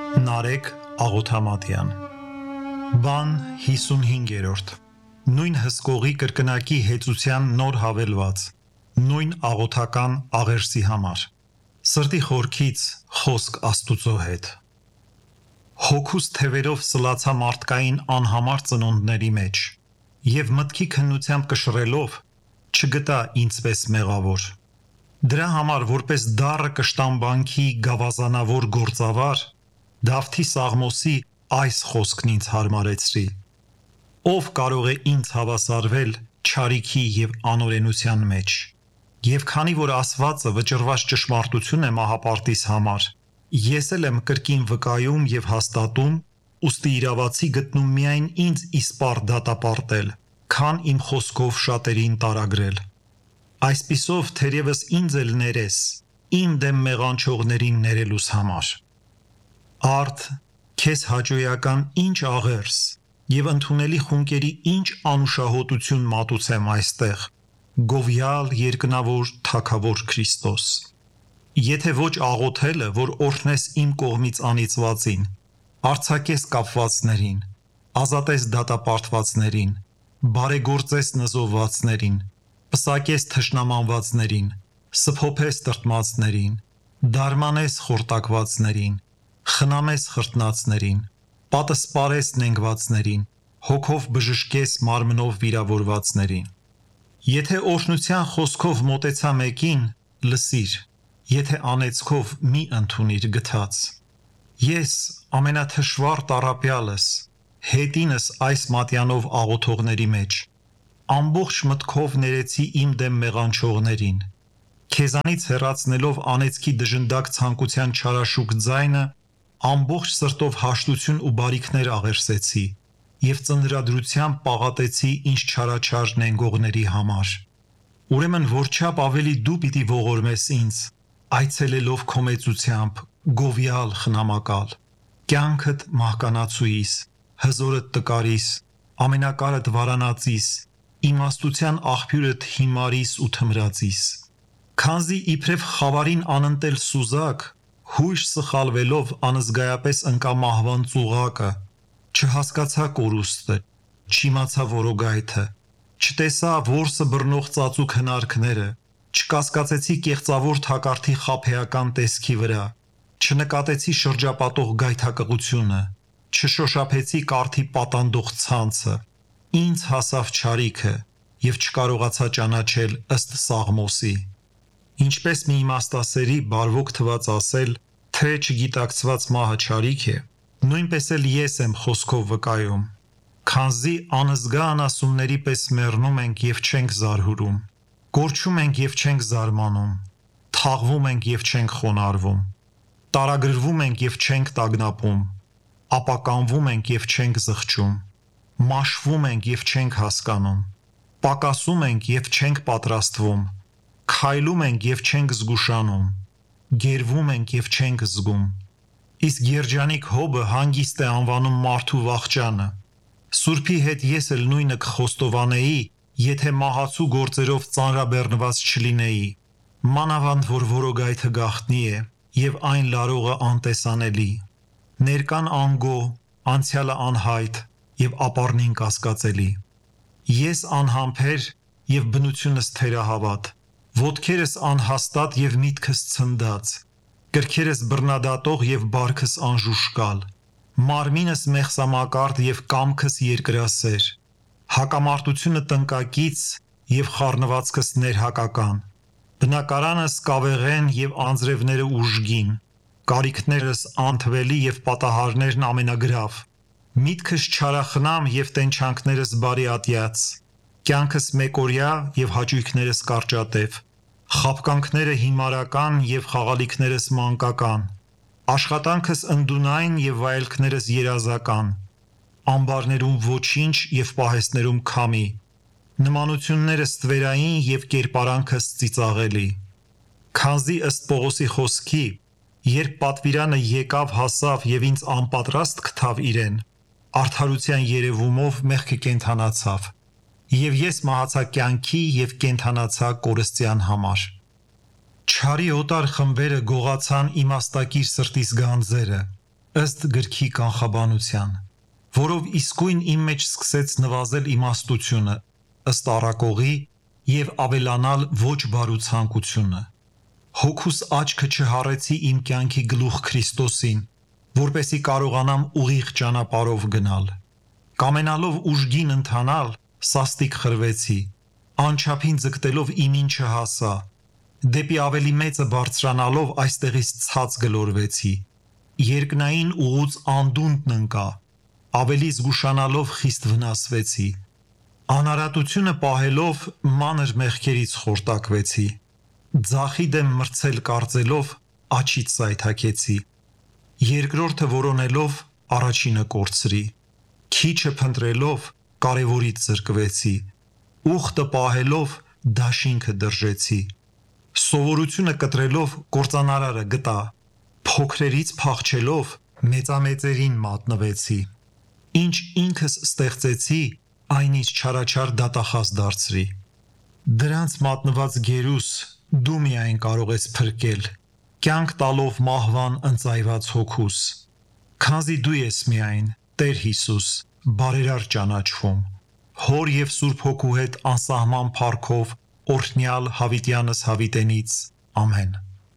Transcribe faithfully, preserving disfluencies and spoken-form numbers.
Նարեկ Աղոթամատյան Բան հիսունհինգերորդ Նույն հսկողի կրկնակի հեծության նոր հավելված Նույն աղոթական աղերսի համար Սրտի խորքից խոսք Աստուծո հետ Հոգուս թևերով սլացա մարդկային անհամար ծնունդների մեջ և մտքի քննությամբ կշռելով չգտա ինձպես մեղավոր Դրա համար որպես դառը կշտամբանքի գավազանավոր գործավար Դավթի Սաղմոսի այս խոսքն ինձ հարմարեցրի Ով կարող է ինձ հավասարվել չարիքի և անօրենության մեջ Եվ քանի որ ասվածը վճռված ճշմարտություն է մահապարտիս համար Ես էլ եմ կրկին վկայում և հաստատում Ուստի իրավացի գտնում միայն ինձ իսպառ դատապարտել Քան իմ խոսքով շատերին տարագրել Այսպիսով թերևս ինձ էլ ներես Իմ դեմ մեղանչողներին ներելուս համար Արդ, քեզ հաճոյական ինչ աղերս և ընդունելի խունկերի ինչ անուշահոտություն մատուցեմ այստեղ, գովյալ երկնավոր թագավոր Քրիստոս։ Եթե ոչ աղոթելը, որ օրհնես իմ կողմից անիծվածին, արձակես կապվածներին, ազատես դատապարտվածներին, բարեգործես նզովվածներին, պսակես թշնամանվածներին, սփոփես տրտմածներին, դարմանես խորտակվածներին, խնամես խրտնածներին, պատսպարես նենգվածներին, հոգով բժշկես մարմնով վիրավորվածներին։ Եթե օրհնության խոսքով մոտեցա մեկին, լսիր, եթե անեծքով մի ընդունիր գթած։ Ես ամենաթշվառ տառապյալս, հետինս այս մատյանով աղոթողների մեջ, ամբողջ մտքով ներեցի իմ դեմ մեղանչողներին, քեզանից հեռացնելով անեծքի դժնդակ ցանկության չարաշուկ ձայնը, ամբողջ սրտով հաշտություն ու բարիքներ աղերսեցի և ծննդրադրությամբ պաղատեցի ինձ չարաչար նենգողների համար։ Ուրեմն որչափ ավելի դու պիտի ողորմես ինձ, այցելելով քո մեծությամբ, գովյալ խնամակալ, կյանքդ մահկանացուիս, հզորդ տկարիս, ամենակարդ վարանածիս, իմաստության աղբյուրդ հիմարիս ու թմրածիս։ Քանզի իբրև խավարին անընտել սուզակ, հույժ սխալվելով անզգայապես ընկա մահվան ծուղակը, չհասկացա կորուստը, չիմացա որոգայթը, չտեսա որսը բռնող ծածուկ հնարքները, չկասկածեցի կեղծավոր թակարդի խաբեական տեսքի վրա, չնկատեցի շրջապատող գայթակղությունը, չշոշափեցի կարդի պատանդող ցանցը, ինձ հասավ չարիքը և չկարողացա ճանաչել ըստ Սաղմոսի։ Ինչպես մի իմաստասերի բարվոք թված ասել, թե չգիտակցված մահը չարիք է, նույնպես էլ ես եմ խոսքով վկայում, քանզի անզգա անասունների պես մեռնում ենք և չենք զարհուրում, կորչում ենք և չենք զարմանում, թաղվում ենք և չենք խոնարհվում, տարագրվում ենք և չենք տագնապում, ապականվում ենք և չենք զղջում, մաշվում ենք և չենք հասկանում, պակասում ենք և չենք պատրաստվում, քայլում ենք և չենք զգուշանում, գերվում ենք և չենք զգում, իսկ երջանիկ Հոբը հանգիստ է անվանում մարդու վախճանը, Սուրբի հետ ես էլ նույնը կխոստովանեի, եթե մահացու գործերով ծանրաբեռնված չլինեի, մանավանդ որ որոգայթը գաղտնի է և այն լարողը անտեսանելի, ներկան անգոհ, անցյալը անհայտ և ապառնին կասկածելի։ Ես անհամբեր և բնությունս թերահավատ, ոտքերս անհաստատ և միտքս ցնդած, կրքերս բռնադատող և բարքս անժուշկալ, մարմինս մեղսամակարդ և կամքս երկրասեր, հակամարտությունը տնկակից և խառնվածքս ներհակական, բնակարանս կավեղեն և անձրևները ուժգին, կարիքներս անթվելի և պատահարներն ամենագրավ, միտքս չարախնամ և տենչանքներս բարիատյաց, կյանքս մեկօրյա և հաճույքներս կարճատև, խաբկանքները հիմարական և խաղալիքներս մանկական, աշխատանքս ընդունայն և վայելքներս երազական, ամբարներում ոչինչ և պահեստներում քամի, նմանություններս ստվերային և կերպարանքս ծիծաղելի։ Քանզի ըստ Պողոսի խոսքի, երբ պատվիրանը եկավ հասավ և ինձ անպատրաստ գտավ իրեն, արդարության երևումով մեղքը կենդանացավ, և ես մահացա կյանքի և կենդանացա կորստյան համար։ Չարի օտար խմբերը գողացան իմաստակիր սրտիս գանձերը, ըստ գրքի կանխաբանության, որով իսկույն իմ մեջ սկսեց նվազել իմաստությունը, ըստ առակողի և ավելանալ ոչ բարու ցանկությունը։ Հոգուս աչքը չհառեցի իմ կյանքի գլուխ Քրիստոսին, որպեսզի կարողանամ ուղիղ ճանապարհով գնալ։ Կամենալով ուժգին ընթանալ, սաստիկ խրվեցի, անչափին ձգտելով իմին չհասա, դեպի ավելի մեծը բարձրանալով այստեղից ցած գլորվեցի, երկնային ուղուց անդունդն ընկա, ավելի զգուշանալով խիստ վնասվեցի, անարատությունը պահելով մանր մեղքերից խորտակվեցի, ձախի դեմ մրցել կարծելով աջից սայթաքեցի, երկրորդը որոնելով առաջինը կորցրի, քիչը փնտրելով կարևորից զրկվեցի, ուխտը պահելով դաշինքը դրժեցի, սովորությունը կտրելով կործանարարը գտա, փոքրերից փախչելով մեծամեծերին մատնվեցի, ինչ ինքս ստեղծեցի, այն ինձ չարաչար դատախազ դարձրի։ Դրանց մատնված գերուս դու միայն կարող ես փրկել, կյանք տալով մահվան ընծայված հոգուս, քանզի դու ես միայն, Տեր Հիսուս, բարերար ճանաչվում, Հոր և Սուրբ Հոգու հետ անսահման փառքով օրհնյալ հավիտյանս հավիտենից, ամեն։